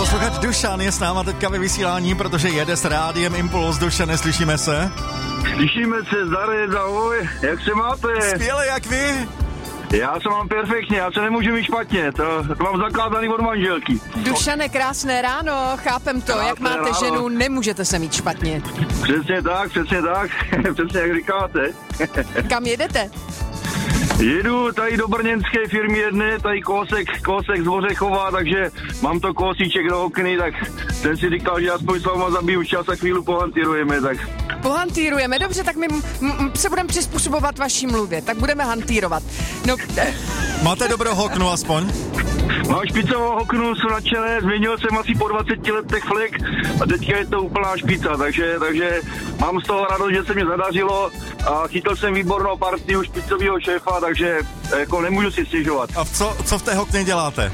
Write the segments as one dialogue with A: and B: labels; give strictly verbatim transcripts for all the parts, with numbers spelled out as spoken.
A: Posluchač Dušan je s náma teďka ve vysílání, protože jede s rádiem Impuls. Dušan, neslyšíme se?
B: Slyšíme se, zdarec, ahoj, jak se máte?
A: Skvěle, jak vy?
B: Já se mám perfektně, já se nemůžu mít špatně, to, to mám zakládaný od manželky.
C: Dušane, krásné ráno, chápem to, krásné jak máte ráno. Ženu, nemůžete se mít špatně.
B: Přesně tak, přesně tak, přesně jak říkáte.
C: Kam jedete?
B: Jedu tady do brněnské firmy jedné, tady kousek, kousek z Vořechova, takže mám to kousíček do okny, tak jsem si říkal, že aspoň s váma zabiju čas a chvíli pohantírujeme, tak...
C: Pohantírujeme, dobře, tak my m- m- se budeme přizpůsobovat vaší mluvě, tak budeme hantírovat. No,
A: máte dobrou hoknu aspoň?
B: Mám špicovou hoknu, jsou na čele, změnil jsem asi po dvaceti letech flek a teďka je to úplná špica, takže, takže mám z toho radost, že se mi zadařilo a chytil jsem výbornou partiu špicového šéfa, takže jako nemůžu si stěžovat.
A: A co, co v té hokně děláte?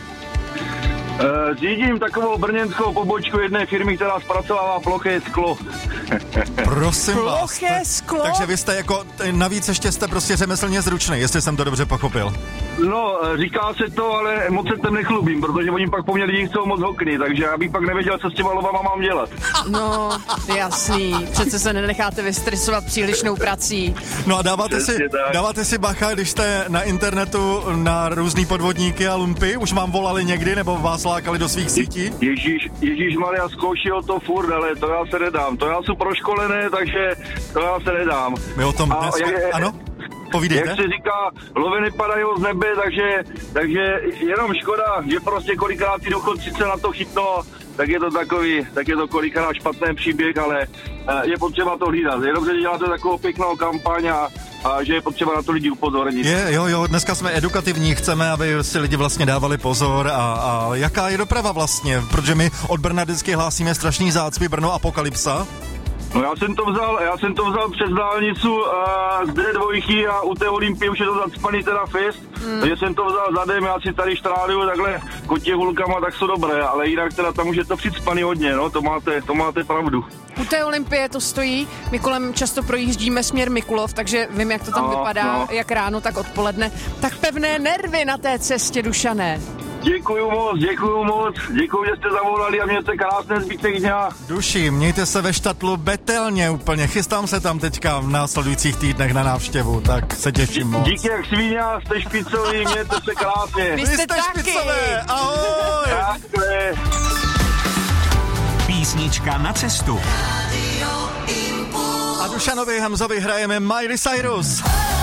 B: Uh, řídím takovou brněnskou pobočku jedné firmy, která zpracovává ploché sklo.
A: Prosím vás.
C: Ploché sklo?
A: Takže vy jste jako, navíc ještě jste prostě řemeslně zručný, jestli jsem to dobře pochopil.
B: No, říká se to, ale moc se tím nechlubím, protože oni pak po mně lidi chcou moc hokny, takže já bych pak nevěděl, co s těma lovama mám dělat.
C: No, jasný, přece se nenecháte vystresovat přílišnou prací.
A: No a dáváte si, dáváte si bacha, když jste na internetu na různý podvodníky a lumpy? Už vám volali někdy, nebo vás lákali do svých sítí?
B: Ježíš, Ježíšmarja, zkoušel to furt, ale to já se nedám. To já jsem proškolený, takže to já se nedám.
A: My o tom dneska,
B: je,
A: ano? Povídejte.
B: Jak se říká, loviny padají z nebe, takže, takže jenom škoda, že prostě kolikrát ty důchodci se na to chytnou, tak je to takový, tak je to kolikrát špatný příběh, ale je potřeba to hlídat. Je dobře, že děláte takovou pěknou kampaň a, a že je potřeba na to lidi upozornit.
A: Je, jo, jo, dneska jsme edukativní, chceme, aby si lidi vlastně dávali pozor a, a jaká je doprava vlastně, protože my od Brna vždycky hlásíme strašný zácpy, Brno apokalypsa.
B: No já jsem to vzal, já jsem to vzal přes dálnicu a z D dva a u té Olympie už je to zacpaný teda fest, mm. takže jsem to vzal zadem, já si tady štráluju takhle kotě hulkama, tak jsou dobré, ale jinak teda tam už je to přicpaný hodně, no, to máte, to máte pravdu.
C: U té Olympie to stojí, my kolem často projíždíme směr Mikulov, takže vím, jak to tam no, vypadá, no. Jak ráno, tak odpoledne. Tak pevné nervy na té cestě, Dušané.
B: Děkuju moc, děkuju moc, děkuju, že jste zavolali a mějte krásné zbytek dňa.
A: Duši, mějte se ve Štatlu betelně úplně, chystám se tam teďka v následujících týdnech na návštěvu, tak se těším moc.
B: Díky jak svíňa, jste špicoví, mějte se krásně.
C: Vy jste, Vy jste
A: špicové, ahoj.
B: Takhle.
D: Písnička na cestu.
A: A Dušanovi Hamzovi hrajeme Miley Cyrus.